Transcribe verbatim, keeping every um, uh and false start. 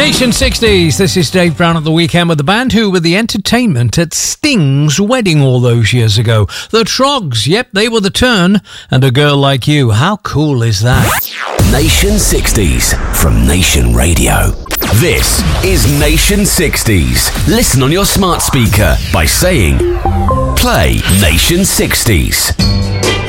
Nation sixties, this is Dave Brown at the Weekend with the band who were the entertainment at Sting's wedding all those years ago. The Trogs, yep, they were the turn, and A Girl Like You. How cool is that? Nation sixties from Nation Radio. This is Nation sixties. Listen on your smart speaker by saying, play Nation sixties.